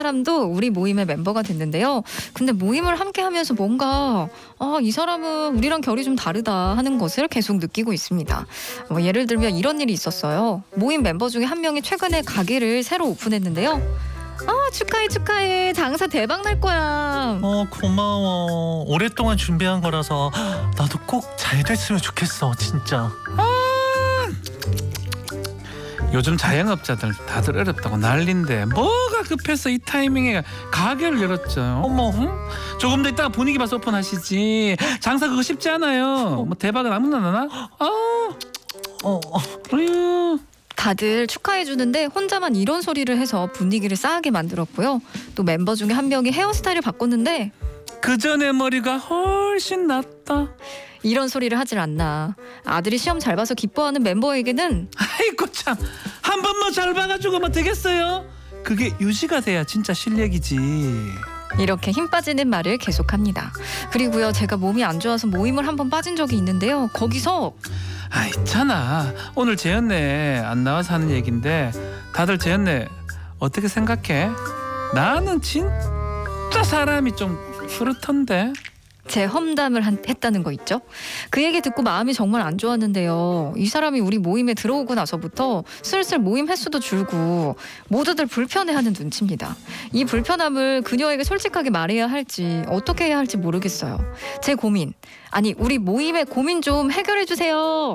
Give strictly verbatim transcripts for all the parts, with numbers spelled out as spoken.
사람도 우리 모임의 멤버가 됐는데요. 근데 모임을 함께 하면서 뭔가 아, 이 사람은 우리랑 결이 좀 다르다 하는 것을 계속 느끼고 있습니다. 뭐 예를 들면 이런 일이 있었어요. 모임 멤버 중에 한 명이 최근에 가게를 새로 오픈했는데요. 아, 축하해 축하해, 장사 대박 날 거야. 어, 고마워. 오랫동안 준비한 거라서 나도 꼭 잘 됐으면 좋겠어, 진짜. 요즘 자영업자들 다들 어렵다고 난린데 뭐가 급해서 이 타이밍에 가게를 열었죠. 어머, 응? 조금 더 있다가 분위기 봐서 오픈하시지. 장사 그거 쉽지 않아요. 뭐 대박은 아무나 나나? 아우, 어, 어. 어휴. 다들 축하해 주는데 혼자만 이런 소리를 해서 분위기를 싸하게 만들었고요. 또 멤버 중에 한 명이 헤어스타일을 바꿨는데 그 전에 머리가 훨씬 낫다. 이런 소리를 하질 않나. 아들이 시험 잘 봐서 기뻐하는 멤버에게는 아이고 참, 한 번만 잘 봐가지고 뭐 되겠어요? 그게 유지가 돼야 진짜 실력이지. 이렇게 힘 빠지는 말을 계속합니다. 그리고요, 제가 몸이 안 좋아서 모임을 한번 빠진 적이 있는데요. 거기서 아, 있잖아. 오늘 재현네 안 나와서 하는 얘긴데 다들 재현네 어떻게 생각해? 나는 진짜 사람이 좀 그렇던데. 제 험담을 한, 했다는 거 있죠. 그 얘기 듣고 마음이 정말 안 좋았는데요. 이 사람이 우리 모임에 들어오고 나서부터 슬슬 모임 횟수도 줄고 모두들 불편해하는 눈치입니다. 이 불편함을 그녀에게 솔직하게 말해야 할지 어떻게 해야 할지 모르겠어요. 제 고민, 아니 우리 모임의 고민 좀 해결해 주세요.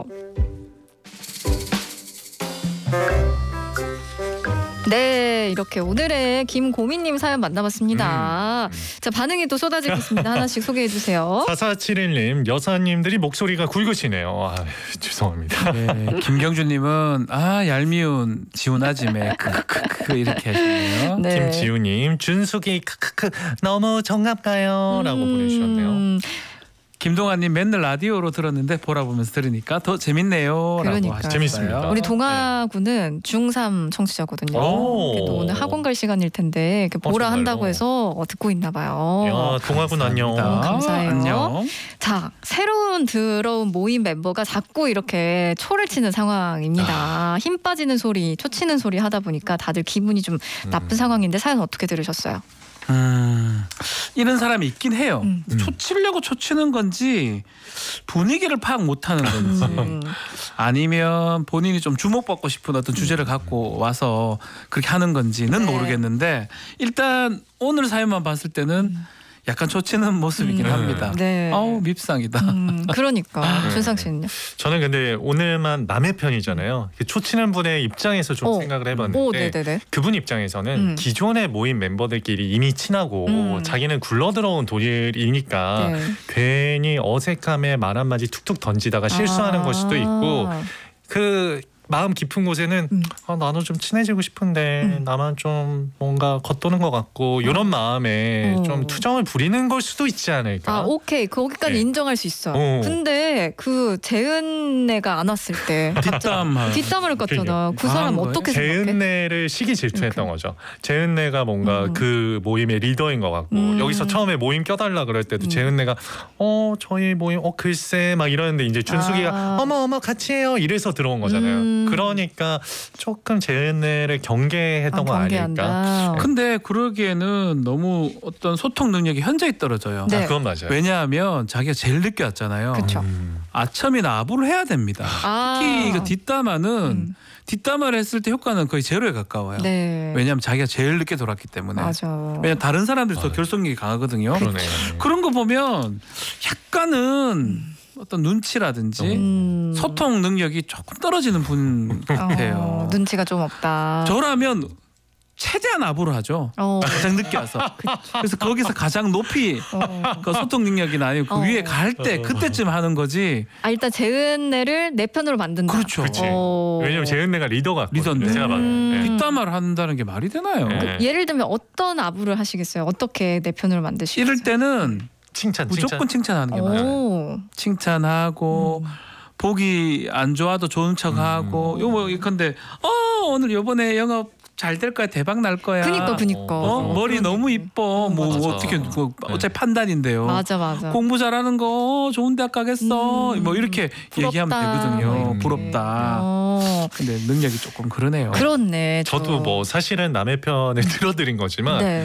네, 이렇게 오늘의 김고민님 사연 만나봤습니다. 음. 자, 반응이 또 쏟아지고 있습니다. 하나씩 소개해 주세요. 사사칠일 님, 여사님들이 목소리가 굵으시네요. 아, 죄송합니다. 네, 김경주님은 아 얄미운 지훈아짐에 크크크크 이렇게 하시네요. 네. 김지우님, 준숙이 크크크 너무 정갑가요 라고 음, 보내주셨네요. 김동아님 맨날 라디오로 들었는데 보라 보면서 들으니까 더 재밌네요. 그러니까요. 라고 하셨어요. 재밌습니다. 우리 동아군은 중삼 청취자거든요. 오. 그래도 오늘 학원 갈 시간일 텐데 이렇게 보라 어, 정말요? 한다고 해서 어, 듣고 있나 봐요. 야, 동아군 안녕. 감사합니다. 감사해요. 안녕. 자, 새로운 들어온 모임 멤버가 자꾸 이렇게 초를 치는 상황입니다. 힘 빠지는 소리, 초 치는 소리 하다 보니까 다들 기분이 좀 나쁜 음. 상황인데 사연 어떻게 들으셨어요? 음, 이런 사람이 있긴 해요. 음. 초치려고 초치는 건지 분위기를 파악 못하는 건지 음. 아니면 본인이 좀 주목받고 싶은 어떤 주제를 갖고 와서 그렇게 하는 건지는 네. 모르겠는데 일단 오늘 사연만 봤을 때는 약간 초치는 모습이긴 음. 합니다. 네. 아우 밉상이다. 음, 그러니까 네. 준상 씨는요? 저는 근데 오늘만 남의 편이잖아요. 초치는 분의 입장에서 좀 어. 생각을 해봤는데 오, 네네네. 그분 입장에서는 음. 기존의 모임 멤버들끼리 이미 친하고 음. 자기는 굴러들어온 돌이니까 네. 괜히 어색함에 말 한마디 툭툭 던지다가 실수하는 아. 걸 수도 있고 그 마음 깊은 곳에는 음. 아, 나도 좀 친해지고 싶은데 음. 나만 좀 뭔가 겉도는 것 같고 이런 마음에 어. 좀 투정을 부리는 걸 수도 있지 않을까. 아, 오케이. 거기까지 네. 인정할 수 있어요. 어. 근데 그 재은애가 안 왔을 때 뒷담화. 뒷담을 깠잖아. 그 아, 사람 거예요? 어떻게 생각해? 재은내를 시기 질투했던 거죠. 재은내가 뭔가 음. 그 모임의 리더인 것 같고 음. 여기서 처음에 모임 껴달라 그럴 때도 음. 재은내가 어 저희 모임 어 글쎄 막 이러는데 이제 준숙이가 아. 어머 어머 같이 해요 이래서 들어온 거잖아요. 음. 그러니까 조금 재은내를 경계했던 아, 거 아닐까. 경계한다. 근데 그러기에는 너무 어떤 소통 능력이 현저히 떨어져요. 네. 아, 그건 맞아요. 왜냐하면 자기가 제일 늦게 왔잖아요. 그쵸. 음. 아첨이나 아부를 해야 됩니다. 아. 특히 이거 뒷담화는 음. 뒷담화를 했을 때 효과는 거의 제로에 가까워요. 네. 왜냐하면 자기가 제일 늦게 돌았기 때문에. 맞아. 왜냐면 다른 사람들이 더 아. 결속력이 강하거든요. 그러네. 그런 거 보면 약간은 어떤 눈치라든지 음. 소통 능력이 조금 떨어지는 분 같아요. 어, 눈치가 좀 없다. 저라면 최대한 아부를 하죠. 어. 가장 늦게 와서. 그래서 거기서 가장 높이 어. 그 소통 능력이 아니고 그 어. 위에 갈 때 그때쯤 하는 거지. 아, 일단 재은애를 내 편으로 만든다. 그렇죠. 그치. 어. 왜냐면 재은내가 리더가 리더인데. 제가 봐요. 음. 네. 뒷담화를 한다는 게 말이 되나요? 네. 예를 들면 어떤 아부를 하시겠어요? 어떻게 내 편으로 만드시겠어요? 이럴 때는 칭찬 무조건 칭찬. 칭찬하는 게 맞아요. 오. 칭찬하고 음. 보기 안 좋아도 좋은 척하고 음. 요뭐 근데 어 오늘 요번에 영업 잘 될 거야 대박 날 거야. 그니까 그니까. 어? 어, 머리 그런 너무 느낌. 이뻐. 뭐 맞아. 어떻게 뭐 네. 어차피 판단인데요. 맞아 맞아. 공부 잘하는 거 좋은 대학 가겠어. 음, 뭐 이렇게 부럽다. 얘기하면 되거든요. 뭐 이렇게. 부럽다. 어, 근데 능력이 조금 그러네요. 그렇네. 저. 저도 뭐 사실은 남의 편을 들어드린 거지만 네.